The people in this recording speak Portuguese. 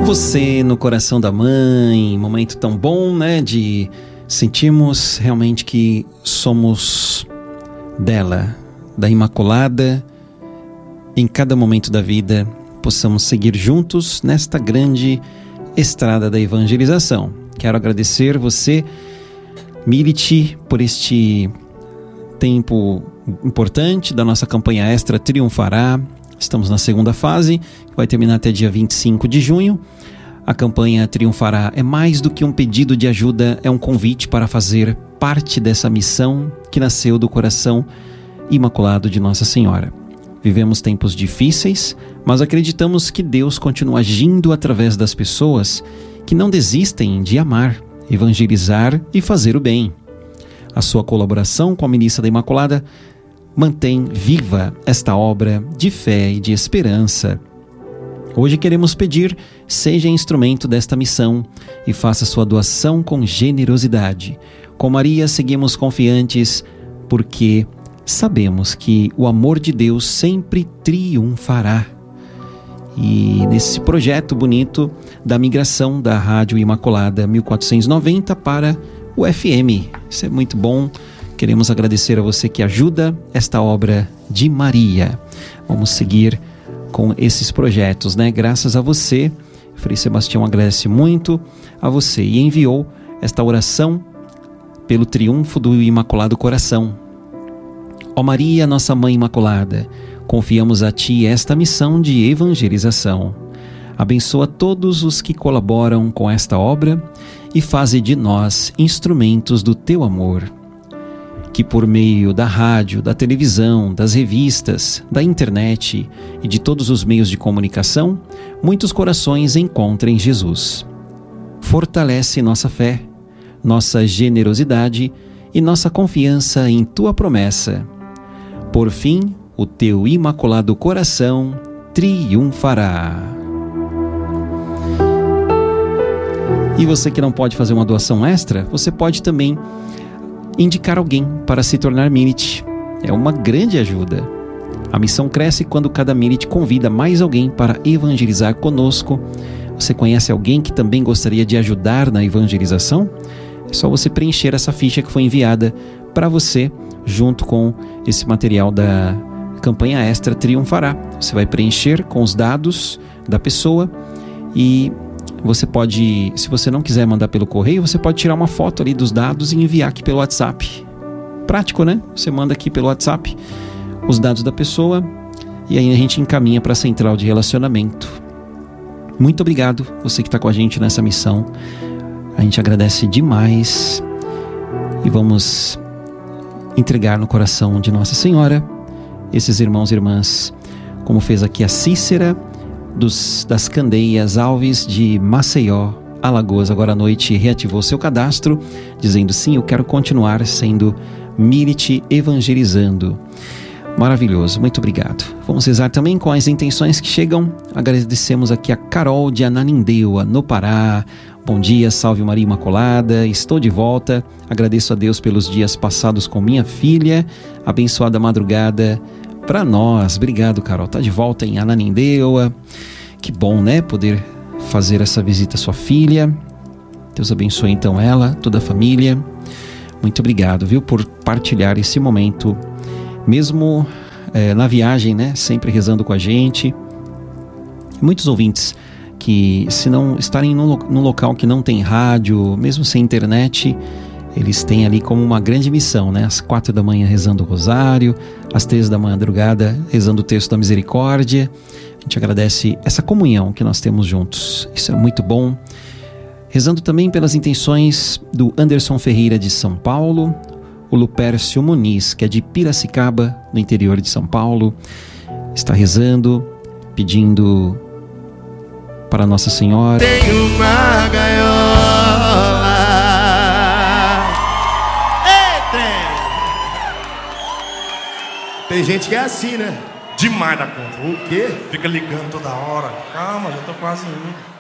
Você no coração da mãe, momento tão bom, né? De sentirmos realmente que somos dela, da Imaculada, em cada momento da vida, possamos seguir juntos nesta grande estrada da evangelização. Quero agradecer você, Mirit, por este tempo importante da nossa campanha extra Triunfará. Estamos na segunda fase, que vai terminar até dia 25 de junho. A campanha Triunfará é mais do que um pedido de ajuda, é um convite para fazer parte dessa missão que nasceu do coração imaculado de Nossa Senhora. Vivemos tempos difíceis, mas acreditamos que Deus continua agindo através das pessoas que não desistem de amar, evangelizar e fazer o bem. A sua colaboração com a Milícia da Imaculada mantém viva esta obra de fé e de esperança. Hoje queremos pedir, seja instrumento desta missão e faça sua doação com generosidade. Com Maria seguimos confiantes porque sabemos que o amor de Deus sempre triunfará. E nesse projeto bonito da migração da Rádio Imaculada 1490 para o FM. Isso é muito bom. Queremos agradecer a você que ajuda esta obra de Maria. Vamos seguir com esses projetos, né? Graças a você, Frei Sebastião agradece muito a você e enviou esta oração pelo triunfo do Imaculado Coração. Ó Maria, nossa Mãe Imaculada, confiamos a Ti esta missão de evangelização. Abençoa todos os que colaboram com esta obra e faze de nós instrumentos do Teu amor. Que por meio da rádio, da televisão, das revistas, da internet e de todos os meios de comunicação, muitos corações encontrem Jesus. Fortalece nossa fé, nossa generosidade e nossa confiança em Tua promessa. Por fim, o Teu Imaculado Coração triunfará. E você que não pode fazer uma doação extra, você pode também indicar alguém para se tornar Mirit. É uma grande ajuda. A missão cresce quando cada Mirit convida mais alguém para evangelizar conosco. Você conhece alguém que também gostaria de ajudar na evangelização? É só você preencher essa ficha que foi enviada para você junto com esse material da campanha extra Triunfará. Você vai preencher com os dados da pessoa e você pode, se você não quiser mandar pelo correio, você pode tirar uma foto ali dos dados e enviar aqui pelo WhatsApp. Prático, né? Você manda aqui pelo WhatsApp os dados da pessoa e aí a gente encaminha para a central de relacionamento. Muito obrigado, você que está com a gente nessa missão. A gente agradece demais e vamos entregar no coração de Nossa Senhora esses irmãos e irmãs, como fez aqui a Cícera das Candeias Alves de Maceió, Alagoas. Agora à noite reativou seu cadastro, dizendo sim, eu quero continuar sendo Mirit evangelizando. Maravilhoso, muito obrigado. Vamos rezar também com as intenções que chegam. Agradecemos aqui a Carol de Ananindeua, no Pará. Bom dia, salve Maria Imaculada, estou de volta. Agradeço a Deus pelos dias passados com minha filha. Abençoada madrugada para nós. Obrigado, Carol. Tá de volta em Ananindeua. Que bom, né? Poder fazer essa visita à sua filha. Deus abençoe então ela, toda a família. Muito obrigado, viu, por partilhar esse momento, mesmo na viagem, né? Sempre rezando com a gente. Muitos ouvintes que, se não estarem num local que não tem rádio, mesmo sem internet, eles têm ali como uma grande missão, né? Às 4 da manhã rezando o rosário, às 3 da madrugada rezando o texto da misericórdia. A gente agradece essa comunhão que nós temos juntos. Isso é muito bom. Rezando também pelas intenções do Anderson Ferreira de São Paulo, o Lupércio Muniz, que é de Piracicaba, no interior de São Paulo, está rezando, pedindo para Nossa Senhora. Tem uma gaiola. Tem gente que é assim, né? Demais da conta. O quê? Fica ligando toda hora. Calma, já tô quase indo.